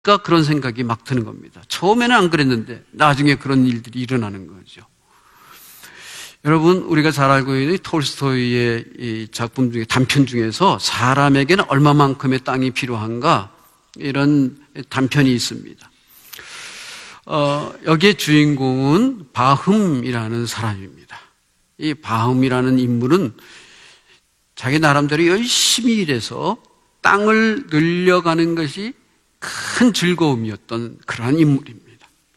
그런 생각이 막 드는 겁니다. 처음에는 안 그랬는데 나중에 그런 일들이 일어나는 거죠. 여러분, 우리가 잘 알고 있는 톨스토이의 이 작품 중에, 단편 중에서 사람에게는 얼마만큼의 땅이 필요한가, 이런 단편이 있습니다. 여기에 주인공은 바흠이라는 사람입니다. 이 바흠이라는 인물은 자기 나름대로 열심히 일해서 땅을 늘려가는 것이 큰 즐거움이었던 그러한 인물입니다.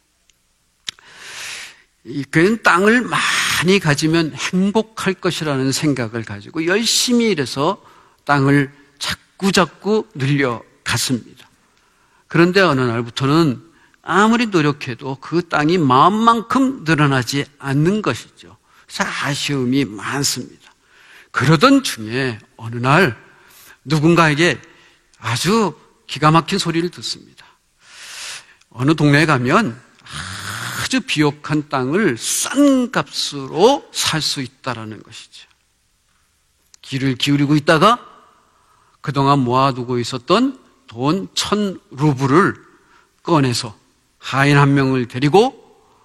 그는 땅을 많이 가지면 행복할 것이라는 생각을 가지고 열심히 일해서 땅을 자꾸 늘려갔습니다. 그런데 어느 날부터는 아무리 노력해도 그 땅이 마음만큼 늘어나지 않는 것이죠. 그래서 아쉬움이 많습니다. 그러던 중에 어느 날 누군가에게 아주 기가 막힌 소리를 듣습니다. 어느 동네에 가면 아주 비옥한 땅을 싼 값으로 살 수 있다라는 것이죠. 귀를 기울이고 있다가 그동안 모아두고 있었던 돈 1,000루블을 꺼내서 하인 한 명을 데리고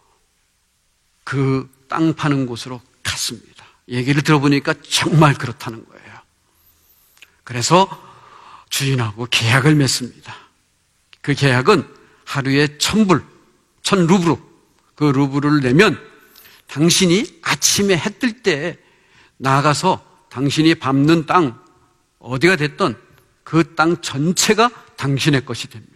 그 땅 파는 곳으로 갔습니다. 얘기를 들어보니까 정말 그렇다는 거예요. 그래서 주인하고 계약을 맺습니다. 그 계약은 하루에 1,000불, 1,000루블, 그 루블을 내면 당신이 아침에 해 뜰 때 나가서 당신이 밟는 땅, 어디가 됐든 그 땅 전체가 당신의 것이 됩니다.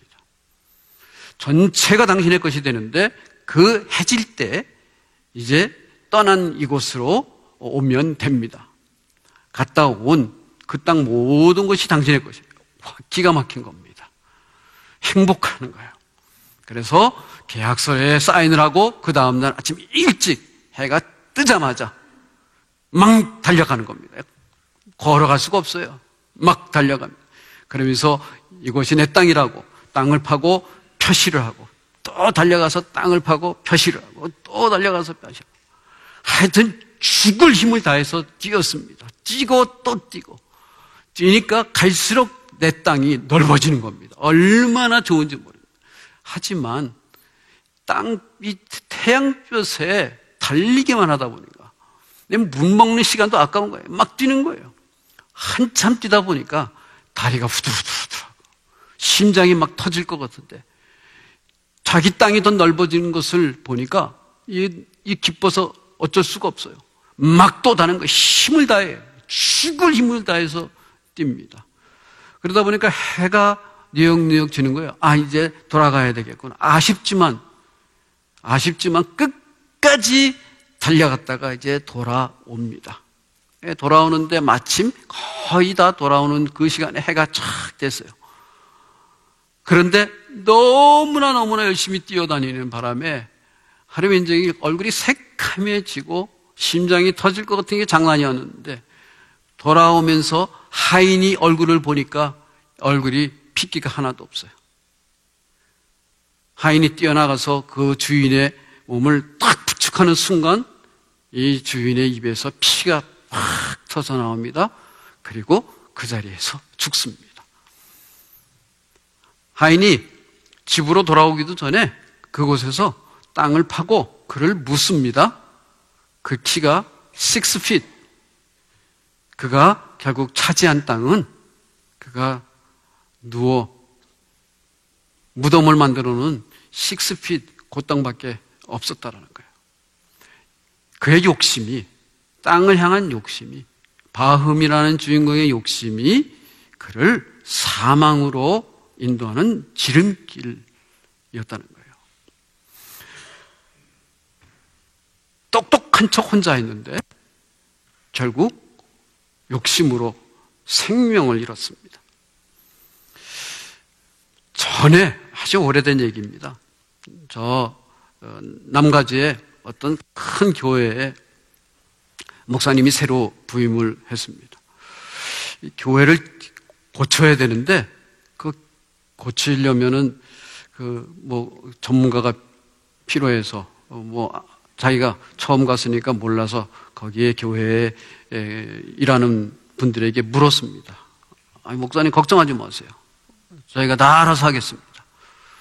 전체가 당신의 것이 되는데 그 해질 때 이제 떠난 이곳으로 오면 됩니다. 갔다 온 그 땅 모든 것이 당신의 것이에요. 기가 막힌 겁니다. 행복하는 거예요. 그래서 계약서에 사인을 하고 그 다음날 아침 일찍 해가 뜨자마자 막 달려가는 겁니다. 걸어갈 수가 없어요. 막 달려갑니다. 그러면서 이곳이 내 땅이라고 땅을 파고 표시를 하고 또 달려가서 땅을 파고 표시를 하고 또 달려가서 표시를 하고 하여튼 죽을 힘을 다해서 뛰었습니다. 뛰고 또 뛰고 뛰니까 갈수록 내 땅이 넓어지는 겁니다. 얼마나 좋은지 모릅니다. 하지만 이 태양볕에 달리기만 하다 보니까 물 먹는 시간도 아까운 거예요. 막 뛰는 거예요. 한참 뛰다 보니까 다리가 후들후들하고 심장이 막 터질 것 같은데 자기 땅이 더 넓어지는 것을 보니까 이 기뻐서 어쩔 수가 없어요. 막 또 다는 거예요. 힘을 다해 죽을 힘을 다해서 뜁니다. 그러다 보니까 해가 뉘역뉘역 지는 거예요. 이제 돌아가야 되겠구나. 아쉽지만 끝까지 달려갔다가 이제 돌아옵니다. 돌아오는데 마침 거의 다 돌아오는 그 시간에 해가 쫙 됐어요. 그런데 너무나 열심히 뛰어다니는 바람에 하루 왼종일 얼굴이 새카매지고 심장이 터질 것 같은 게 장난이었는데 돌아오면서 하인이 얼굴을 보니까 얼굴이 핏기가 하나도 없어요. 하인이 뛰어나가서 그 주인의 몸을 딱 부축하는 순간 이 주인의 입에서 피가 확 터져 나옵니다. 그리고 그 자리에서 죽습니다. 하인이 집으로 돌아오기도 전에 그곳에서 땅을 파고 그를 묻습니다. 그 키가 6feet. 그가 결국 차지한 땅은 그가 누워 무덤을 만들어 놓은 6feet 그 땅밖에 없었다라는 거예요. 그의 욕심이, 땅을 향한 욕심이, 바흠이라는 주인공의 욕심이 그를 사망으로 인도하는 지름길이었다는 거예요. 똑똑한 척 혼자 했는데 결국 욕심으로 생명을 잃었습니다. 전에 아주 오래된 얘기입니다. 저 남가주의 어떤 큰 교회에 목사님이 새로 부임을 했습니다. 이 교회를 고쳐야 되는데 그 고치려면은 전문가가 필요해서 자기가 처음 갔으니까 몰라서 거기에 교회에 일하는 분들에게 물었습니다. 목사님 걱정하지 마세요. 저희가 다 알아서 하겠습니다.